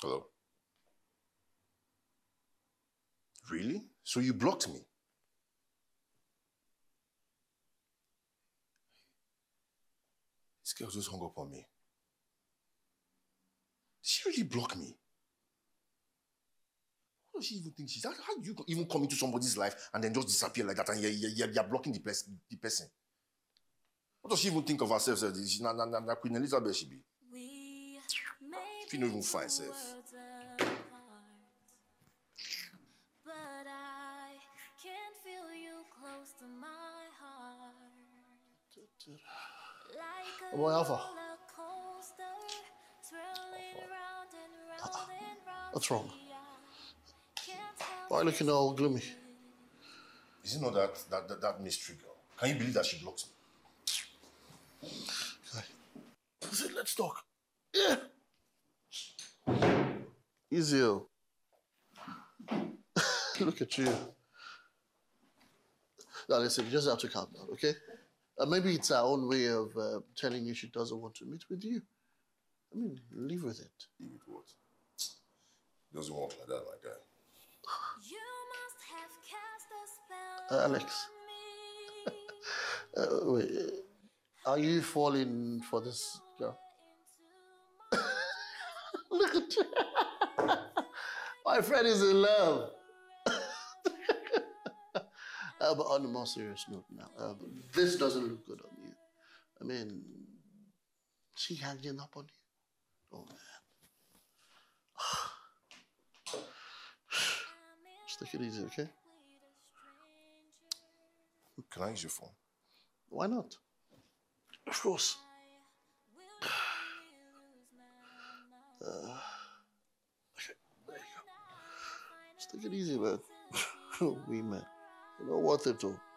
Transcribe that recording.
Hello? Really? So you blocked me? This girl just hung up on me. Did she really block me? What does she even think she's... How do you even come into somebody's life and then just disappear like that and you're blocking the person? What does she even think of herself? She's not Queen Elizabeth, she be. She don't even find herself. But I can feel you close to my heart. Like a roller coaster, swirling round and round and round. What's wrong? Why are you looking all gloomy? Is it not that mystery girl? Can you believe that she blocked me? Okay. Let's talk. Yeah. Easy. Look at you. Now listen, you just have to calm down, okay? Maybe it's our own way of telling you she doesn't want to meet with you. I mean, live with it. Live with what? It doesn't work like that, my guy. You must have cast a spell Alex. Wait, are you falling for this girl? Look at you. My friend is in love. But on a more serious note now, this doesn't look good on you. I mean, she hanging up on you. Oh, man. Just take it easy, okay? Can I use your phone? Why not? Of course. Okay, there you go. Just take it easy, man. We, man. You know what to do.